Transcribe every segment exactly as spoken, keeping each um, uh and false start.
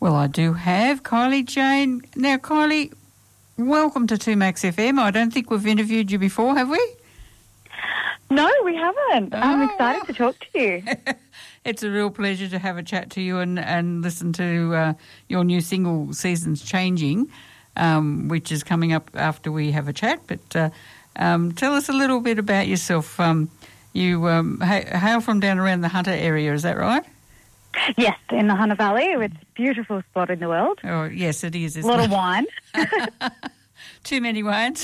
Well, I do have Kylie Jane. Now, Kylie, welcome to two Max F M. I don't think we've interviewed you before, have we? No, we haven't. Oh, I'm excited to talk to you. It's a real pleasure to have a chat to you and, and listen to uh, your new single, Seasons Changing, um, which is coming up after we have a chat. But uh, um, tell us a little bit about yourself. Um, you um, ha- hail from down around the Hunter area, is that right? Yes, in the Hunter Valley. It's a beautiful spot in the world. Oh, yes, it is. A lot of wine. Too many wines.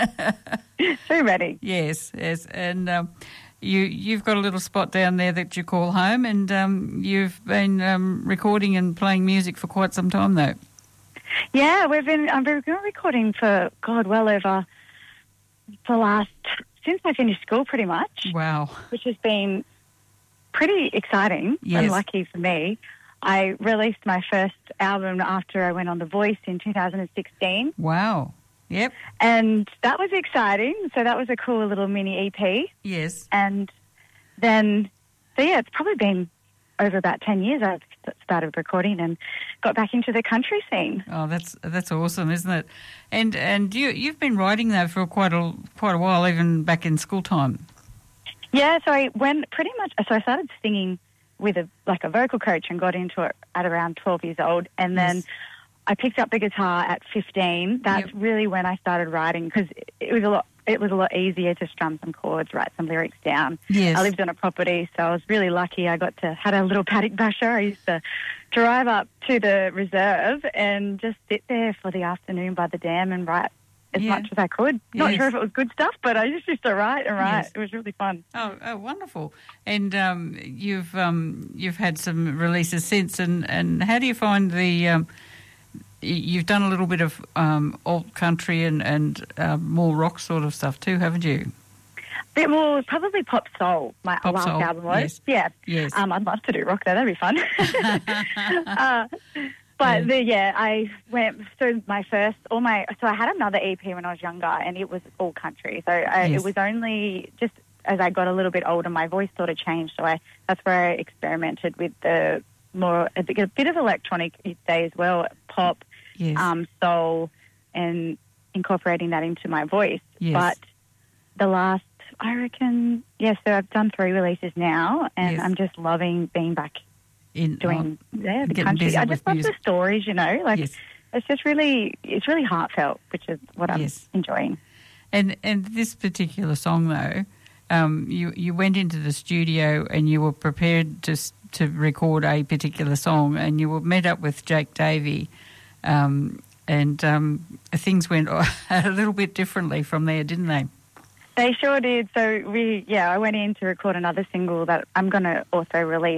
Too many. Yes, yes. And um, you, you've got a little spot down there that you call home, and um, you've been um, recording and playing music for quite some time, though. Yeah, we've been, I've been recording for, God, well over the last, since I finished school pretty much. Wow. Which has been pretty exciting yes. and lucky for me. I released my first album after I went on The Voice in two thousand sixteen. Wow. Yep. And that was exciting. So that was a cool little mini E P. Yes. And then, so yeah, it's probably been over about ten years I've started recording and got back into the country scene. Oh, that's that's awesome, isn't it? And and you you've been writing though for quite a quite a while, even back in school time. Yeah, so I went pretty much, so I started singing with a like a vocal coach and got into it at around twelve years old. And then yes. I picked up the guitar at fifteen. That's yep. really when I started writing, because it was a lot it was a lot easier to strum some chords, write some lyrics down. Yes. I lived on a property, so I was really lucky. I got to, had a little paddock basher. I used to drive up to the reserve and just sit there for the afternoon by the dam and write as yeah. much as I could. Not yes. sure if it was good stuff, but I just used to write and write. Yes. It was really fun. Oh, oh wonderful. And um, you've um, you've had some releases since, and, and how do you find the... Um, you've done a little bit of um, alt country and, and uh, more rock sort of stuff too, haven't you? Bit more, probably pop soul, my pop last soul. album was. Yes. Yeah. Yes. Um, I'd love to do rock though, that'd be fun. uh, but yeah. The, yeah, I went, so my first, all my, so I had another E P when I was younger and it was all country. So I, yes. it was only just as I got a little bit older, my voice sort of changed. So I, that's where I experimented with the more, a bit, a bit of electronic you'd say as well, pop, yes. um, soul, and incorporating that into my voice. Yes. But the last, I reckon, yeah, so I've done three releases now, and yes. I'm just loving being back in doing oh, yeah, the country. I just love music. the stories, you know, like yes. it's just really, it's really heartfelt, which is what I'm yes. enjoying. And and this particular song, though, um, you you went into the studio and you were prepared to to record a particular song, and you were met up with Jake Davey, um, and um, things went a little bit differently from there, didn't they? They sure did. So we, yeah, I went in to record another single that I'm going to also release.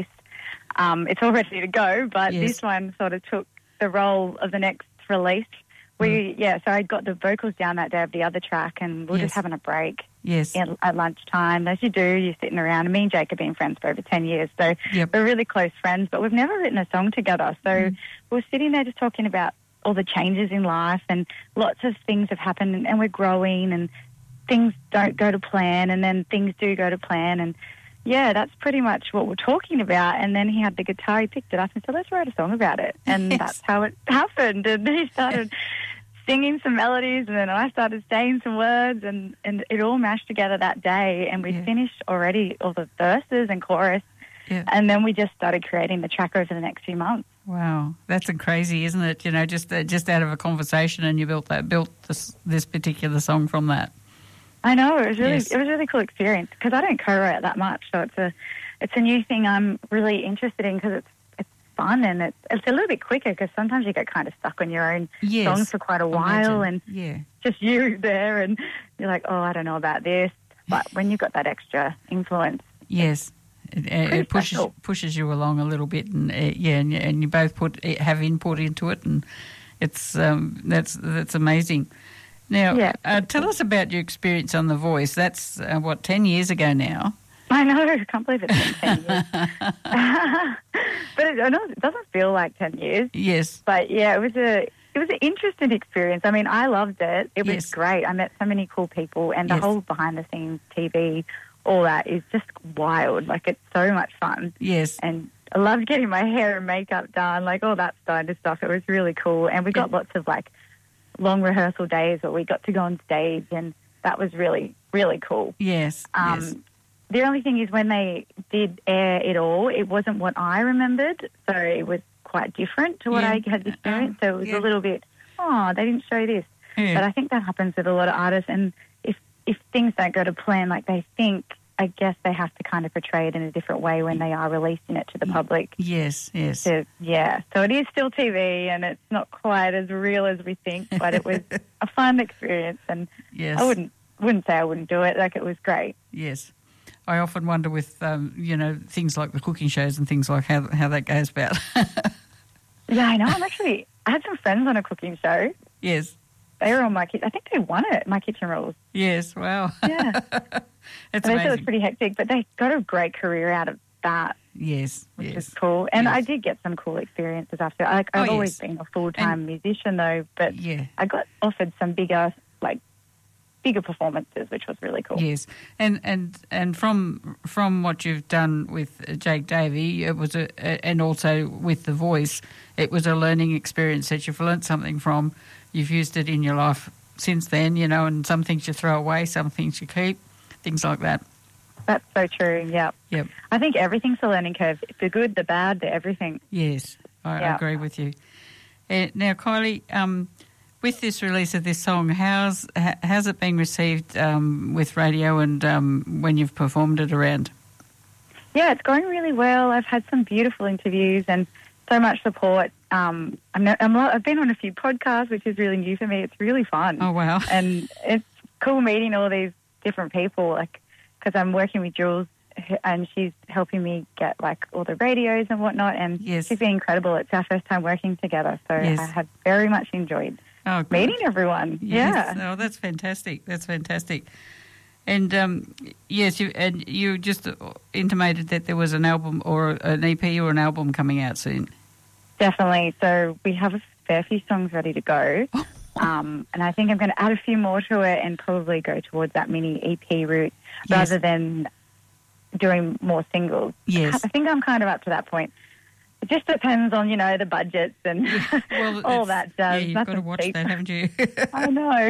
Um, it's all ready to go, but yes. this one sort of took the role of the next release. We, mm. yeah, so I got the vocals down that day of the other track, and we we're yes. just having a break. Yes. At, at lunchtime, as you do, you're sitting around. And me and Jake have been friends for over ten years, so yep. we're really close friends, but we've never written a song together. So mm. we we're sitting there just talking about all the changes in life, and lots of things have happened, and, and we're growing, and things don't go to plan, and then things do go to plan, and yeah, that's pretty much what we're talking about. And then he had the guitar, he picked it up and said, let's write a song about it. And yes. that's how it happened. And he started singing some melodies, and then I started saying some words, and, and it all mashed together that day. And we yeah. finished already all the verses and chorus. Yeah. And then we just started creating the track over the next few months. Wow, that's crazy, isn't it? You know, just uh, just out of a conversation, and you built that built this this particular song from that. I know, it was really yes. it was a really cool experience, because I don't co-write that much, so it's a it's a new thing I'm really interested in, because it's it's fun, and it's it's a little bit quicker, because sometimes you get kind of stuck on your own yes. songs for quite a while, Imagine. and yeah. just you there, and you're like, oh, I don't know about this, but when you've got that extra influence, yes. It, it pushes special. pushes you along a little bit, and uh, yeah, and, and you both put have input into it, and it's um, that's that's amazing. Now, yeah. uh, tell us about your experience on The Voice. That's uh, what ten years ago now. I know, I can't believe it's been ten years, but it, I know it doesn't feel like ten years. Yes, but yeah, it was a it was an interesting experience. I mean, I loved it. It was yes. great. I met so many cool people, and the yes. whole behind the scenes T V. All that is just wild. Like, it's so much fun. Yes. And I loved getting my hair and makeup done, like all that kind of stuff. It was really cool. And we got Yeah. lots of like long rehearsal days where we got to go on stage, and that was really, really cool. Yes, Um, yes. The only thing is when they did air it all, it wasn't what I remembered, so it was quite different to what Yeah. I had experienced. Oh, so it was yeah. a little bit, oh, they didn't show this. Yeah. But I think that happens with a lot of artists, and if if things don't go to plan like they think, I guess they have to kind of portray it in a different way when they are releasing it to the public. Yes, yes. So, yeah, so it is still T V, and it's not quite as real as we think, but it was a fun experience, and Yes. I wouldn't wouldn't say I wouldn't do it. Like, it was great. Yes. I often wonder with, um, you know, things like the cooking shows and things like how how that goes about. Yeah, I know. I'm actually, I had some friends on a cooking show. Yes. They were on my kitchen. I think they won it, My Kitchen Rules. Yes, wow. Yeah. It's And they said it was amazing. pretty hectic, but they got a great career out of that, Yes, which yes. is cool. And Yes. I did get some cool experiences after. Like, Oh, I've always yes. been a full-time musician, though, but Yeah. I got offered some bigger, like, bigger performances, which was really cool. Yes, and and and from from what you've done with Jake Davey, it was a, a and also with The Voice, it was a learning experience that you've learnt something from. You've used it in your life since then, you know, and some things you throw away, some things you keep, things like that. That's so true, yeah. Yep. I think everything's a learning curve. The good, the bad, the everything. Yes, I, I Yeah. agree with you. Uh, now, Kylie, um, with this release of this song, how's ha, how's it been received um, with radio and um, when you've performed it around? Yeah, it's going really well. I've had some beautiful interviews and so much support. Um, I'm, no, I'm, I've been on a few podcasts, which is really new for me. It's really fun. Oh, wow. And it's cool meeting all these different people, like, because I'm working with Jules, and she's helping me get, like, all the radios and whatnot, and Yes. she's been incredible. It's our first time working together, so Yes. I have very much enjoyed Oh, good. meeting everyone. Yes. Yeah. Oh, that's fantastic. That's fantastic. And um, yes, you and you just intimated that there was an album or an E P or an album coming out soon. Definitely. So we have a fair few songs ready to go. Um, and I think I'm going to add a few more to it and probably go towards that mini E P route Yes. rather than doing more singles. Yes. I think I'm kind of up to that point. It just depends on, you know, the budgets and Well, all it's- that Yeah, does. you've got to Nothing's watch cheap. that, haven't you? I know.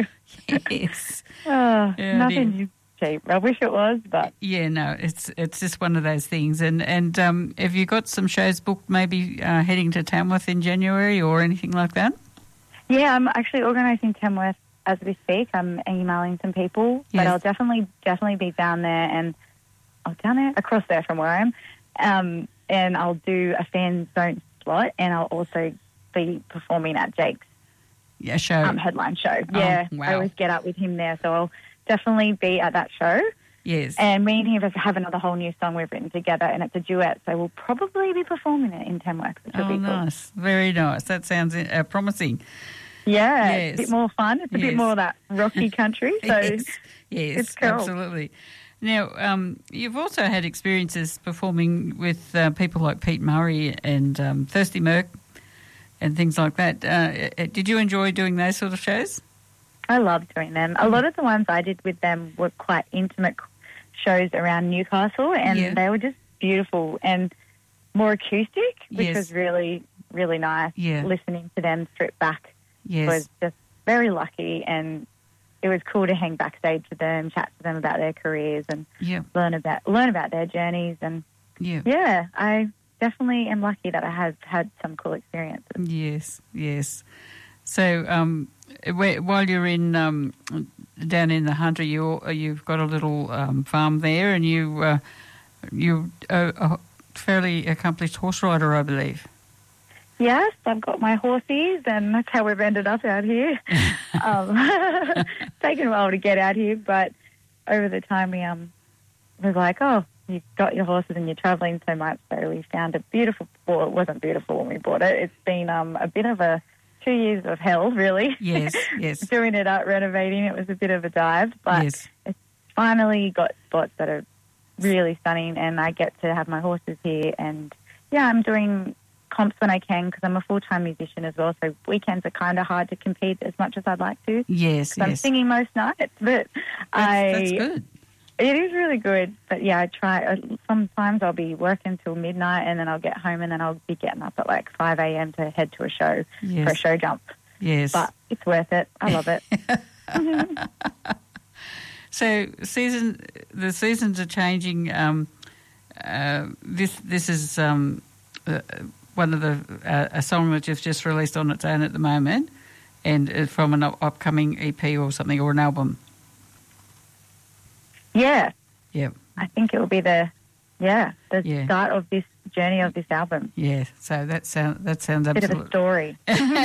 Yes. Oh, Yeah, nothing dear. is cheap. I wish it was, but Yeah, no, it's it's just one of those things. And and um, have you got some shows booked? Maybe uh, heading to Tamworth in January or anything like that? yeah, I'm actually organising Tamworth as we speak. I'm emailing some people, Yes. but I'll definitely, definitely be down there and oh, down there, across there from where I am. Um, and I'll do a fan zone slot, and I'll also be performing at Jake's Yeah, show. um, headline show. Oh, Yeah, wow. I always get up with him there, so I'll definitely be at that show. Yes. And me and him have another whole new song we've written together, and it's a duet, so we'll probably be performing it in Tamworth, which will Oh, be cool. nice. Very nice. That sounds uh, promising. Yeah, Yes. it's a bit more fun. It's a Yes. bit more of that rocky country, so yes, yes, it's cool. absolutely. Now, um, you've also had experiences performing with uh, people like Pete Murray and um, Thirsty Merc and things like that. Uh, uh, did you enjoy doing those sort of shows? I love doing them. A lot of the ones I did with them were quite intimate shows around Newcastle, and Yeah. they were just beautiful and more acoustic, which Yes. was really, really nice. Yeah. Listening to them stripped back Yes. was just very lucky, and it was cool to hang backstage with them, chat to them about their careers, and Yeah. learn about learn about their journeys. And Yeah. yeah, I definitely am lucky that I have had some cool experiences. Yes. Yes. So, um, where, while you're in um, down in the Hunter, you you've got a little um, farm there, and you uh, you are a fairly accomplished horse rider, I believe. Yes, I've got my horsies, and that's how we've ended up out here. um, it's taken a while to get out here, but over the time we um was like, oh, you've got your horses and you're travelling so much, so we found a beautiful. Well, it wasn't beautiful when we bought it. It's been um a bit of a two years of hell, really. Yes. Yes. Doing it up, renovating it was a bit of a dive, but Yes. it's finally got spots that are really stunning, and I get to have my horses here. And yeah, I'm doing comps when I can because I'm a full-time musician as well, so weekends are kind of hard to compete as much as I'd like to. Yes. So I'm Yes. singing most nights, but That's, I that's good. It is really good, but yeah, I try. Sometimes I'll be working till midnight, and then I'll get home, and then I'll be getting up at like five a.m. to head to a show Yes. for a show jump. Yes. But it's worth it. I love it. So season, the seasons are changing. Um, uh, this this is um, uh, one of the uh, a song that you've just released on its own at the moment, and uh, from an up- upcoming E P or something, or an album. Yeah. Yeah. I think it will be the, yeah, the Yeah. start of this journey of this album. Yeah. So that sound that sounds Bit absolutely. of a story.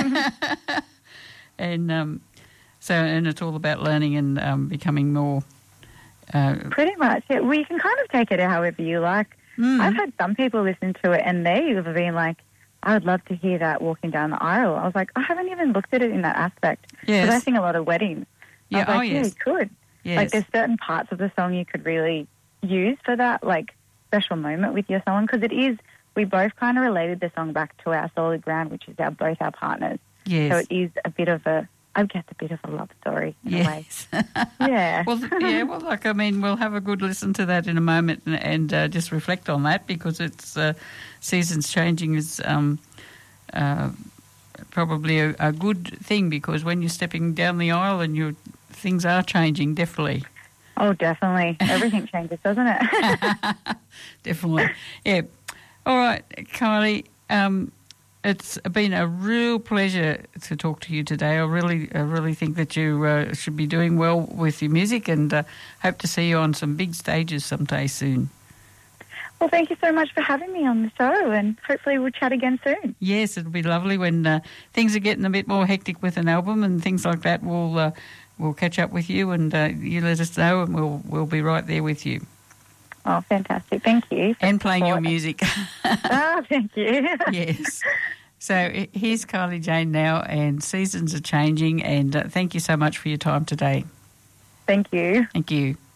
And um, so and it's all about learning and um, becoming more. Uh, Pretty much. Yeah, well, you can kind of take it however you like. mm, I've had some people listen to it and they have been like, I would love to hear that walking down the aisle. I was like, I haven't even looked at it in that aspect. Because I yes. sing a lot of weddings. I Yeah. was like, Oh yeah, yes. you could. Yes. Like there's certain parts of the song you could really use for that like special moment with your song, because it is, we both kind of related the song back to our solid ground, which is our both our partners. yes. So it is a bit of a, I guess a bit of a love story in a way. yes. Yeah. Well, yeah, well, like, I mean, we'll have a good listen to that in a moment and, and uh, just reflect on that, because it's uh, seasons changing is um, uh, probably a, a good thing, because when you're stepping down the aisle and your things are changing, definitely. Oh, definitely. Everything changes, doesn't it? Definitely. Yeah. All right, Kylie, um, it's been a real pleasure to talk to you today. I really, I really think that you uh, should be doing well with your music, and uh, hope to see you on some big stages someday soon. Well, thank you so much for having me on the show, and hopefully we'll chat again soon. Yes, it'll be lovely when uh, things are getting a bit more hectic with an album and things like that. We'll uh, we'll catch up with you, and uh, you let us know, and we'll we'll be right there with you. Oh, fantastic. Thank you. And playing your support. music. Ah, thank you. Yes. So here's Kylie Jane now, and seasons are changing, and uh, thank you so much for your time today. Thank you. Thank you.